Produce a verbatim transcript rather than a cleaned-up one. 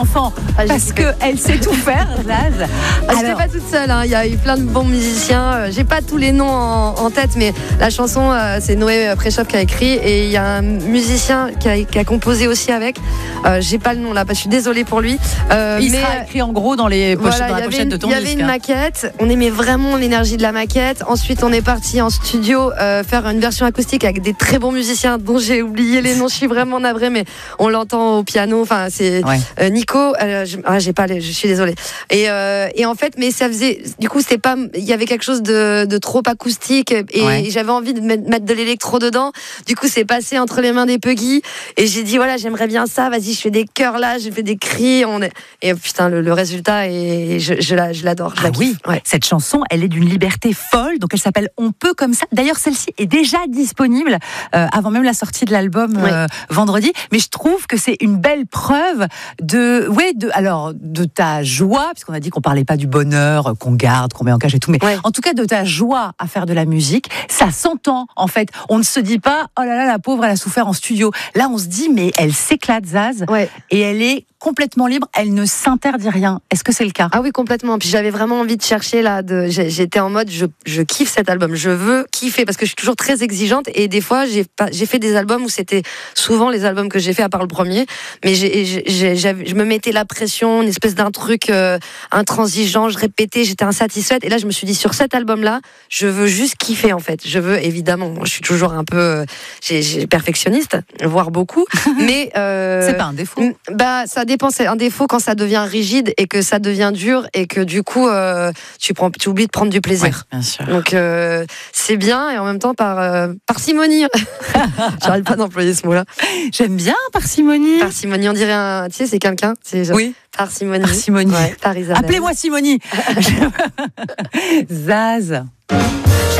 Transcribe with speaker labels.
Speaker 1: enfant,
Speaker 2: Ah,
Speaker 1: parce qu'elle sait tout faire, Zaz.
Speaker 2: Ah, je n'étais pas toute seule, hein. Il y a eu plein de bons musiciens. J'ai pas tous les noms en, en tête, mais la chanson, euh, c'est Noé Préchoff qui a écrit, et il y a un musicien qui a, qui a composé aussi avec. Euh, j'ai pas le nom là, je suis désolée pour lui. Euh,
Speaker 1: Il
Speaker 2: mais,
Speaker 1: sera écrit en gros dans, les pochettes,
Speaker 2: voilà,
Speaker 1: dans la
Speaker 2: y avait
Speaker 1: pochette
Speaker 2: une-
Speaker 1: de ton
Speaker 2: Il y
Speaker 1: disque.
Speaker 2: avait une maquette, on aimait vraiment l'énergie de la maquette. Ensuite, on est parti en studio euh, faire une version acoustique avec des très bons musiciens dont j'ai oublié les noms. Je suis vraiment navrée, mais on l'entend au piano. Enfin, c'est
Speaker 1: Ouais.
Speaker 2: euh, Nico. Euh, je, ah, j'ai pas, les, je suis désolée. Et, euh, et en fait, mais ça faisait, du coup, c'était pas, il y avait quelque chose de, de trop acoustique, et
Speaker 1: Ouais.
Speaker 2: j'avais envie de mettre, mettre de l'électro dedans. Du coup, c'est passé entre les mains des Puggy, et j'ai dit voilà, j'aimerais bien ça. Vas-y, je fais des chœurs là, je fais des cris. On est... Et putain, le, le résultat, et je, je, la, je l'adore. Je
Speaker 1: Ah
Speaker 2: la
Speaker 1: oui,
Speaker 2: kiffe. Ouais.
Speaker 1: cette chanson, elle est d'une liberté folle, donc elle s'appelle On peut comme ça. D'ailleurs, celle-ci est déjà disponible euh, avant même la sortie de l'album euh, vendredi. Mais je trouve que c'est une belle preuve de, ouais, de, alors de ta joie, puisqu'on a dit qu'on parlait pas du bonheur euh, qu'on garde, qu'on met en cage et tout, mais
Speaker 2: Ouais.
Speaker 1: en tout cas de ta joie à faire de la musique. Ça s'entend en fait. On ne se dit pas oh là là, la pauvre, elle a souffert en studio. Là, on se dit mais elle s'éclate, Zaz,
Speaker 2: Ouais.
Speaker 1: et elle est complètement libre. Elle ne s'interdit rien. Est-ce que c'est le cas?
Speaker 2: Ah oui, complètement. Puis j'avais vraiment envie de chercher là. De, j'ai- j'étais en mode, je, je kiffe cet album. Je veux kiffer, parce que je suis toujours très exigeante, et des fois j'ai pas, j'ai fait des albums où c'était souvent les albums que j'ai fait à part le premier, mais j'ai, j'ai, j'avais, je me mettais la pression, une espèce d'un truc euh, intransigeant. Je répétais, j'étais insatisfaite. Et là, je me suis dit, sur cet album-là, je veux juste kiffer en fait. Je veux évidemment, moi, je suis toujours un peu, euh, j'ai, j'ai perfectionniste, voire beaucoup, mais euh,
Speaker 1: C'est pas un défaut.
Speaker 2: Bah, ça dépend. C'est un défaut quand ça devient rigide et que ça devient dur, et que du coup, euh, tu prends, tu oublies de prendre du plaisir.
Speaker 1: Ouais, bien sûr.
Speaker 2: Donc euh, c'est bien, et en même temps par euh, parcimonie. J'arrive pas d'employer ce mot-là.
Speaker 1: J'aime bien parcimonie.
Speaker 2: Parcimonie, on dirait un, tu sais, c'est quelqu'un. C'est genre,
Speaker 1: Oui,
Speaker 2: parcimonie.
Speaker 1: parcimonie.
Speaker 2: Ouais, par Isabelle.
Speaker 1: Appelez-moi Simonie. Zaz.